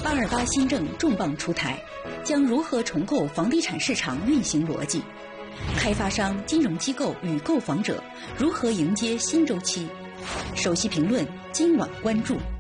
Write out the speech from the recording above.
228新政重磅出台，将如何重构房地产市场运行逻辑？开发商、金融机构与购房者如何迎接新周期？首席评论今晚关注。